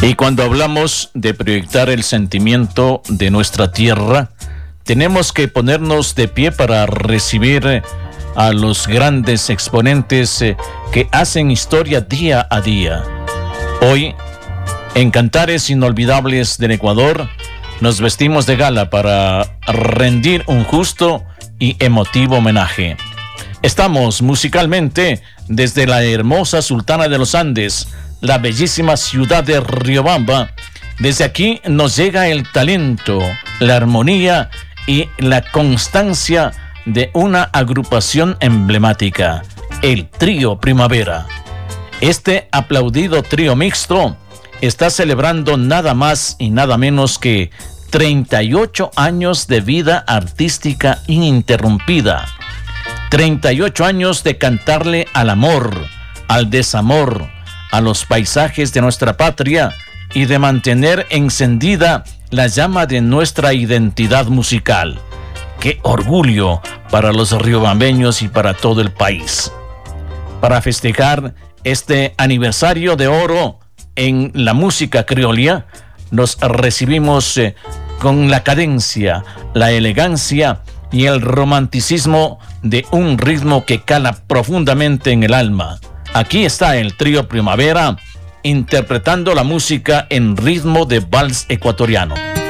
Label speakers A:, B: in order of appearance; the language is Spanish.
A: Y cuando hablamos de proyectar el sentimiento de nuestra tierra, tenemos que ponernos de pie para recibir a los grandes exponentes que hacen historia día a día. Hoy, en Cantares Inolvidables del Ecuador, nos vestimos de gala para rendir un justo y emotivo homenaje. Estamos musicalmente desde la hermosa Sultana de los Andes, la bellísima ciudad de Riobamba. Desde aquí nos llega el talento, la armonía y la constancia de una agrupación emblemática, el Trío Primavera. Este aplaudido trío mixto está celebrando nada más y nada menos que 38 años de vida artística ininterrumpida. 38 años de cantarle al amor, al desamor, a los paisajes de nuestra patria y de mantener encendida la llama de nuestra identidad musical. ¡Qué orgullo para los riobambeños y para todo el país! Para festejar este aniversario de oro en la música criolla, nos recibimos con la cadencia, la elegancia y el romanticismo de un ritmo que cala profundamente en el alma. Aquí está el Trío Primavera interpretando la música en ritmo de vals ecuatoriano.